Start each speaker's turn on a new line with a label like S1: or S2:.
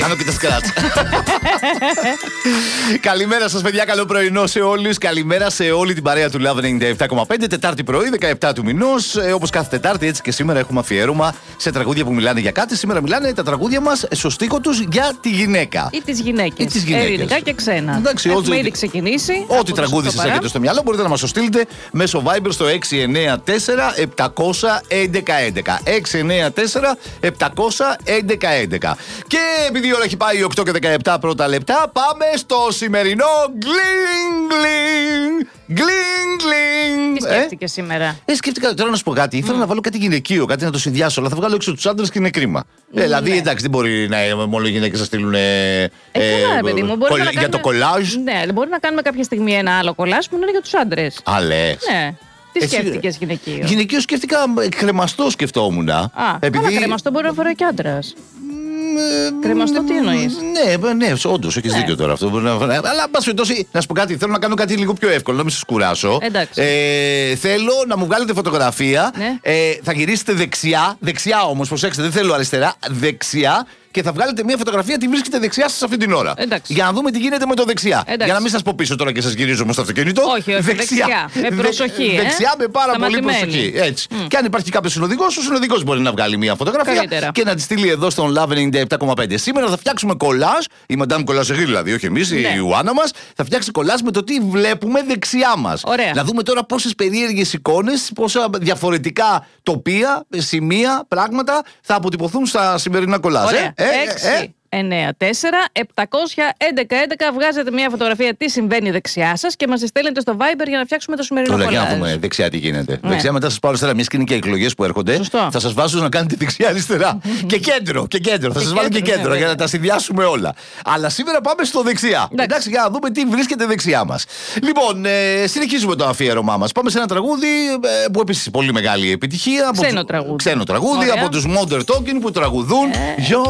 S1: Κάνω και τα σκράτς. Καλημέρα σας, παιδιά. Καλό πρωινό σε όλους. Καλημέρα σε όλη την παρέα του Love 97,5. Τετάρτη πρωί, 17 του μηνός. Όπως κάθε Τετάρτη, έτσι και σήμερα έχουμε αφιέρωμα σε τραγούδια που μιλάνε για κάτι. Σήμερα μιλάνε τα τραγούδια μας στο στίχο τους για τη γυναίκα.
S2: Ή τις γυναίκες. Ελληνικά και ξένα.
S1: Εντάξει,
S2: έχουμε ήδη ξεκινήσει.
S1: Ό,τι τραγούδι σας έχετε στο μυαλό μπορείτε να μας το στείλετε μέσω Viber στο 694 711 11. 694 711 11. Και επειδή η ώρα έχει πάει 8 και 17 πρώτα λεπτά, πάμε στο σημερινό γκλινγκ.
S2: Τι σκέφτηκε σήμερα?
S1: Σκέφτηκα τώρα να σου πω κάτι. Ήθελα να βάλω κάτι γυναικείο, κάτι να το συνδυάσω, αλλά θα βγάλω έξω τους άντρες και είναι κρίμα. Δηλαδή, εντάξει, δεν μπορεί να μόνο οι γυναίκες να στείλουν.
S2: Παιδί μου,
S1: για το κολάζ.
S2: Ναι, μπορεί να κάνουμε κάποια στιγμή ένα άλλο κολάζ που είναι για τους άντρες.
S1: Α, λες.
S2: Ναι. Τι σκέφτηκες γυναικείο?
S1: Γυναικείο σκέφτηκα κρεμαστό σκεφτόμουν.
S2: Επειδή... κρεμαστό μπορεί να φοράει και άντρας. Κρεμαστό τι εννοείς?
S1: Ναι, όντως, έχεις δίκιο τώρα αυτό. Αλλά, εν πάση περιπτώσει, να σου πω κάτι, θέλω να κάνω κάτι λίγο πιο εύκολο, να μην σας κουράσω. Θέλω να μου βγάλετε φωτογραφία. Θα γυρίσετε δεξιά όμως, προσέξτε, δεν θέλω αριστερά, δεξιά. Και θα βγάλετε μια φωτογραφία, τη βρίσκετε δεξιά σας αυτή την ώρα.
S2: Εντάξει.
S1: Για να δούμε τι γίνεται με το δεξιά.
S2: Εντάξει.
S1: Για να μην σας πω πίσω τώρα και σας γυρίζω με στο αυτοκίνητο.
S2: Όχι, δεξιά. Με προσοχή.
S1: Δεξιά με πάρα πολύ προσοχή. Έτσι. Και αν υπάρχει κάποιος συνοδηγός, ο συνοδηγός μπορεί να βγάλει μια φωτογραφία.
S2: Καλύτερα.
S1: Και να τη στείλει εδώ στον Love 97,5. Σήμερα θα φτιάξουμε κολάζ, η Madame Κολαζεγή δηλαδή, όχι εμείς, η Ιωάννα μας, θα φτιάξει κολάζ με το τι βλέπουμε δεξιά μας. Να δούμε τώρα πόσες περίεργες εικόνες, πόσα διαφορετικά τοπία, σημεία, πράγματα θα αποτυπωθούν στα σημερινά κολάζ.
S2: 6, 9, 4, 711, 11. Βγάζετε μια φωτογραφία τι συμβαίνει δεξιά σας και μας τη στέλνετε στο Viber για να φτιάξουμε το σημερινό κολάζ.
S1: Τώρα για να δούμε δεξιά τι γίνεται. Δεξιά μετά σας πάω αριστερά. Μια και είναι και εκλογές που έρχονται.
S2: Σωστό.
S1: Θα σας βάζω να κάνετε δεξιά-αριστερά. και κέντρο. Θα σας βάλω και κέντρο για να τα συνδυάσουμε όλα. Αλλά σήμερα πάμε στο δεξιά. Εντάξει, για να δούμε τι βρίσκεται δεξιά μας. Λοιπόν, συνεχίζουμε το αφιέρωμά μας. Πάμε σε ένα τραγούδι που επίσης πολύ μεγάλη επιτυχία.
S2: Ξένο τραγούδι
S1: από τους Modern Talking που τραγουδούν.